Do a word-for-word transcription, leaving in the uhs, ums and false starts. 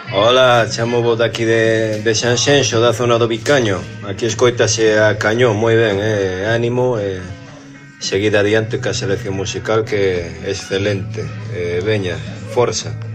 Hola, chamo vos daqui de, de Sanxenxo, da zona do Vicaño. Aquí escoitase a cañón, moi ben, eh? Ánimo, e eh, seguida adiante ca selección musical que é excelente. Eh, veña, forza.